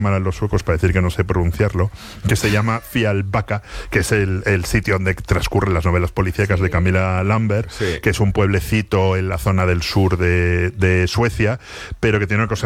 a los suecos para decir que no sé pronunciarlo, que se llama Fjällbacka, que es el sitio donde transcurren las novelas policíacas de Camilla Lambert, que es un pueblecito en la zona del sur de Suecia, pero que tiene una cosa